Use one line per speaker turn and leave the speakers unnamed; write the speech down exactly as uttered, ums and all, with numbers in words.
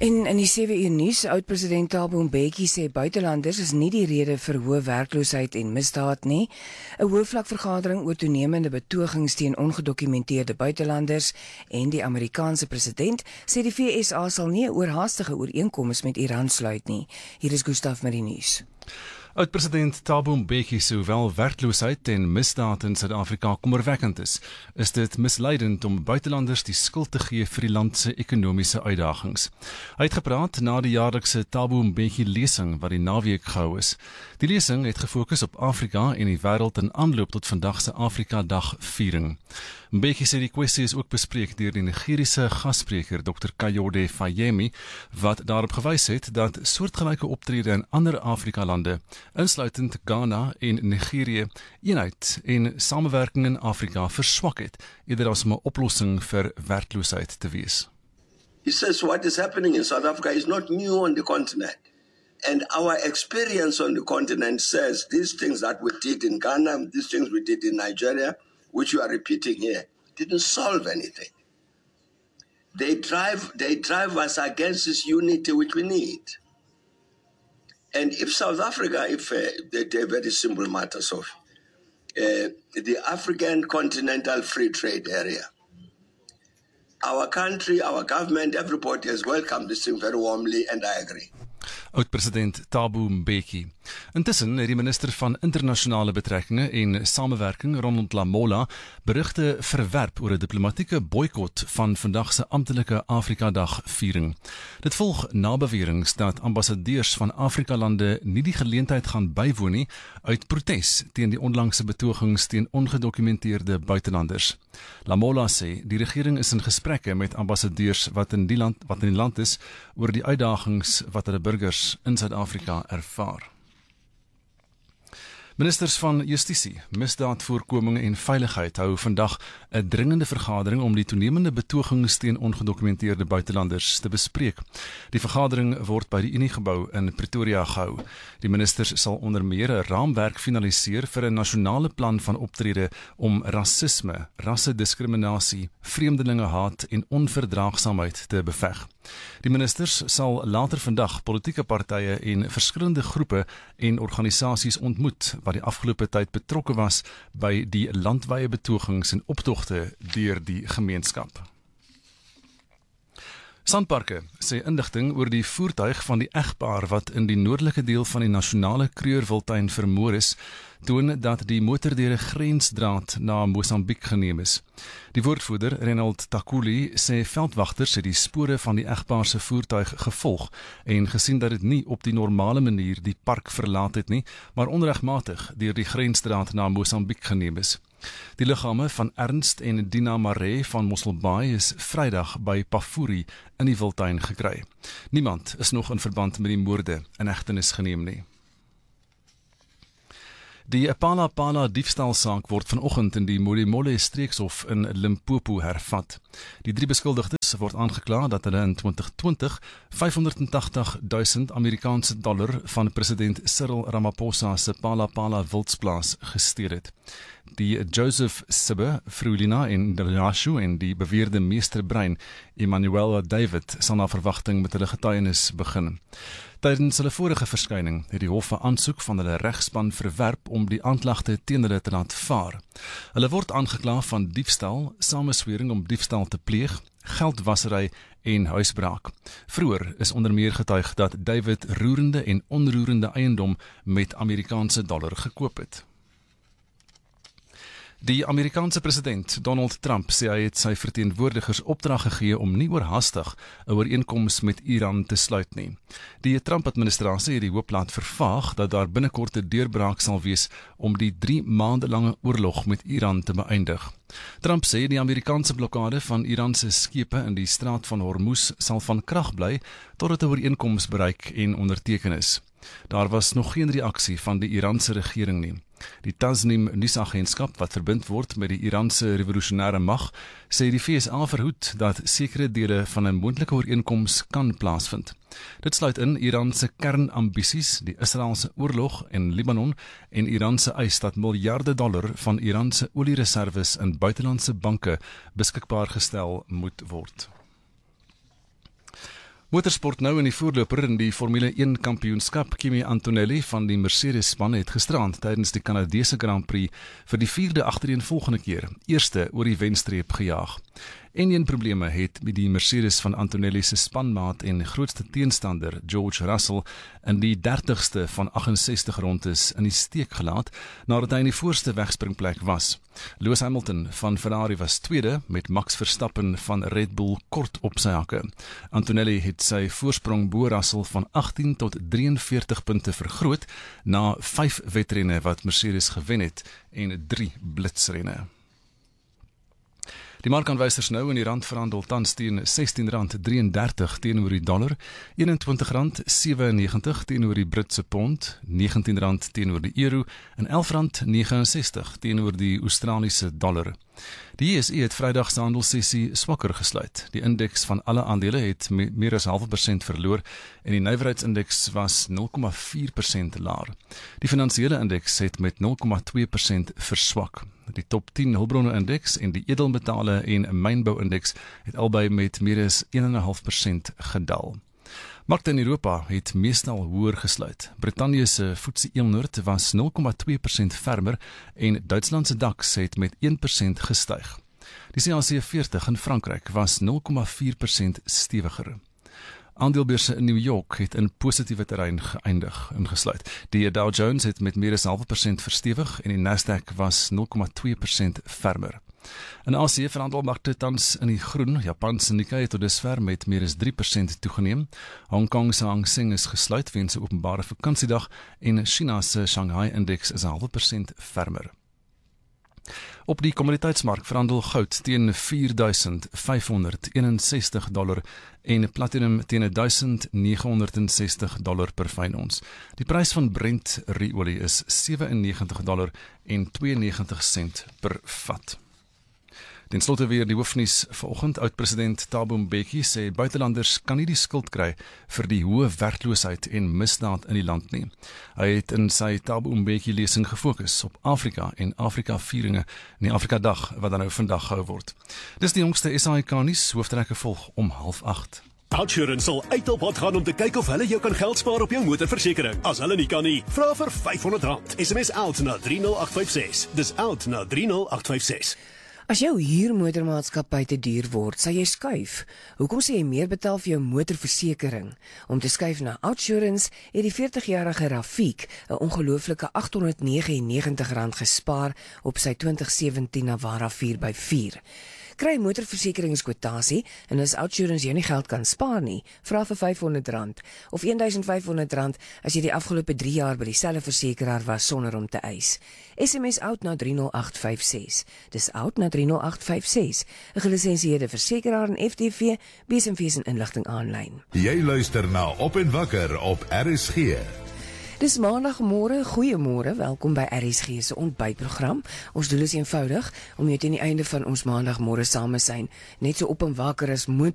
En in die sewe uur nuus, oud-president Thabo Mbeki sê buitelanders is nie die rede vir hoë werkloosheid en misdaad nie. 'n Hoofvlakvergadering oor toenemende betogings teen ongedokumenteerde buitelanders en die Amerikaanse president sê die V S A sal nie 'n oorhaastige ooreenkoms met Iran sluit nie. Hier is Gustaf met die nuus.
Oud-president Thabo Mbeki sê hoewel werkloosheid en misdaad in Suid-Afrika kommerwekkend is, is dit misleidend om buitelanders die skuld te gee vir die land se ekonomiese uitdagings. Hy het gepraat na die jaarlikse Thabo Mbeki lesing wat die naweek gehou is. Die lesing het gefokus op Afrika en die wêreld in aanloop tot vandag se Afrika Dag viering. Mbeki sê die kwessie is ook bespreek deur die Nigeriese gasspreker dokter Kayode Fayemi, wat daarop gewys het dat soortgelyke optrede in ander Afrika-lande, insluitend Ghana en Nigerië, eenheid en samewerking in Afrika verswak het, eerder as om 'n oplossing vir werkloosheid te wees.
He says what is happening in South Africa is not new on the continent. And our experience on the continent says these things that we did in Ghana, these things we did in Nigeria, which you are repeating here, didn't solve anything. They drive, they drive us against this unity which we need. And if South Africa, if uh, they're very simple matters of uh, the African Continental Free Trade Area, our country, our government, everybody has welcomed this thing very warmly, and I agree.
Oud-president Thabo Mbeki. Intussen het die minister van internasionale betrekkinge en samewerking Ronald Lamola berigte verwerp oor 'n diplomatieke boikot van vandag se amptelike Afrika Dag viering. Dit volg na beweringe dat ambassadeurs van Afrika-lande nie die geleentheid gaan bywoon nie uit protes teen die onlangse betogings teen ongedokumenteerde buitelanders. Lamola sê die regering is in gesprekke met ambassadeurs wat in die land wat in die land is oor die uitdagings wat hulle burgers in Suid-Afrika ervaar. Ministers van Justisie, Misdaadvoorkoming en Veiligheid hou vandag 'n dringende vergadering om die toenemende betogings teen ongedokumenteerde buitelanders te bespreek. Die vergadering word by die Uniegebou in Pretoria gehou. Die ministers sal onder meer 'n raamwerk finaliseer vir 'n nasionale plan van optrede om rasisme, rassediskriminasie, vreemdelingehaat en onverdraagsaamheid te beveg. Die ministers sal later vandag politieke partye en verskillende groepe en organisasies ontmoet wat die afgelope tyd betrokke was by die landwye betogings en optogte deur die gemeenskap. Sanparke sê inligting oor die voertuig van die egpaar wat in die noordelike deel van die nasionale Kreurwiltuin vermoor is, toon dat die motor deur 'n grensdraad na Mosambiek geneem is. Die woordvoerder, Renald Takuli, sê veldwagters het die spore van die egpaar se voertuig gevolg en gesien dat dit nie op die normale manier die park verlaat het nie, maar onregmatig deur die grensdraad na Mosambiek geneem is. Die liggame van Ernst en Dina Maree van Mosselbaai is Vrydag by Pafuri in die Wildtuin gekry. Niemand is nog in verband met die moorde in hegtenis geneem nie. Die Pala Pala diefstalsaak word vanoggend in die Molemole streekshof in Limpopo hervat. Die drie beskuldigdes word aangekla dat hulle in twintig twintig vyfhonderdagtig duisend Amerikaanse dollar van president Cyril Ramaphosa se Pala Pala wildsplaas gesteel het. Die Joseph Sibbe, Frulina en Delashu en die beweerde meesterbrein Emmanuel David sal na verwagting met hulle getuienis begin. Tydens hulle vorige verskyning het die hof 'n aansoek van hulle regspan verwerp om die aanklagte teen hulle te laat vaar. Hulle word aangekla van diefstal, sameswering om diefstal te pleeg, geldwasery en huisbraak. Vroeger is onder meer getuig dat David roerende en onroerende eiendom met Amerikaanse dollar gekoop het. Die Amerikaanse president Donald Trump sê hy het sy verteenwoordigers opdrag gegee om nie oorhaastig 'n ooreenkoms met Iran te sluit nie. Die Trump-administrasie het die hoop laat vervaag dat daar binnekort 'n deurbraak sal wees om die drie maande lange oorlog met Iran te beëindig. Trump sê die Amerikaanse blokkade van Iranse skepe in die straat van Hormuz sal van krag bly totdat 'n ooreenkoms bereik en onderteken is. Daar was nog geen reaksie van die Iranse regering nie. Die Tasnim nuusagentskap wat verbind word met die Iranse revolusionêre mag, sê die V S A verhoed dat sekere dele van 'n moontlike ooreenkoms kan plaasvind. Dit sluit in Iranse kernambisies, die Israeliese oorlog in Libanon en Iranse eis dat miljarde dollar van Iranse oliereserwes in buitelandse banke beskikbaar gestel moet word. Motorsport nou in die voorloper in die Formule een kampioenskap. Kimi Antonelli van die Mercedes-span het gisterand tydens die Kanadese Grand Prix vir die vierde agtereenvolgende keer eerste oor die wenstreep gejaag. En een probleme het met die Mercedes van Antonelli se spanmaat en grootste teenstander George Russell in die dertigste van agt-en-sestig rondes in die steek gelaat nadat hy in die voorste wegspringplek was. Lewis Hamilton van Ferrari was tweede met Max Verstappen van Red Bull kort op sy hakke. Antonelli het sy voorsprong bo Russell van agttien tot drieënveertig punte vergroot na vyf wedrenne wat Mercedes gewen het en drie blitsrenne. Die markaanwysers nou in die rand verhandel tans teen sestien rand drieëndertig teenoor die dollar, eenentwintig rand sewennegentig teenoor die Britse pond, negentien rand teenoor die euro en elf rand negenensestig teenoor die Australiese dollar. Die J S E het Vrydag se handelssessie swakker gesluit. Die indeks van alle aandele het me meer as half persent verloor en die nywerheidsindeks was nul komma vier persent laer. Die finansiële indeks het met nul komma twee persent verswak. Die top tien hulpbronne indeks en die edelmetale en mynbou-indeks het albei met meer as een komma vyf persent gedaal. Markte in Europa het meestal hoër gesluit. Brittanje se F T S E honderd was nul komma twee persent fermer en Duitsland se DAX het met een persent gestyg. Die C A C veertig in Frankryk was nul komma vier persent stewiger. Aandelebeurse in New York het in positiewe terrein geëindig ingesluit. Die Dow Jones het met meer as half persent verstewig en die Nasdaq was nul komma twee persent fermer. In Asië verhandel markte tans in die groen. Japan se Nikkei het tot dusver met meer as drie persent toegeneem. Hong Kong se Hang Seng is gesluit weens 'n openbare vakansiedag en China se Shanghai-indeks is 'n half persent fermer. Op die kommoditeitsmark verhandel goud teen vier duisend vyfhonderd eenensestig dollar en platinum teen duisend negenhonderd sestig dollar per fyn ons. Die prys van Brent ruolie is sewennegentig dollar en tweeënnegentig sent per vat. Ten slotte weer die hoofnuus vanoggend. Oud-president Thabo Mbeki sê buitelanders kan nie die skuld kry vir die hoë werkloosheid en misdaad in die land nie. Hy het in sy Thabo Mbeki lesing gefokus op Afrika en Afrika-vieringe in die Afrika-dag wat dan nou vandag gehou word. Dis die jongste S A I K nuus, hooftrekke volg om half agt.
Outsurance sal uit op pad gaan om te kyk of hulle jou kan geld spaar op jou motorversekering. As hulle nie kan nie, vra vir vyfhonderd rand. S M S out na drie nul agt vyf ses. Dis out na drie nul agt vyf ses.
As jou huurmotormaatskappy te duur word, sal jy skuif. Hoekom sê jy meer betaal vir jou motorversekering? Om te skuif na Outsurance het die veertigjarige Rafiq 'n ongelooflike agt honderd negenennegentig rand gespaar op sy twintig sewentien Navara vier by vier. Kry motorversekeringskwotasie en as Outsurance jou nie geld kan spaar nie, vra vir vyfhonderd rand of duisend vyfhonderd rand as jy die afgelope drie jaar by dieselfde versekeraar was sonder om te eis. S M S out na drie nul agt vyf ses. Dis out na drie nul agt vyf ses. 'n Gelisensieerde versekeraar en F T V, besemfees en inligting aanlyn.
Jy luister na Op en Wakker op R S G.
Dis maandagmôre, goeiemôre, welkom by R S G se ontbytprogram. Ons doel is eenvoudig om jou teen die einde van ons maandagmôre saam te sien, net so op en wakker as mo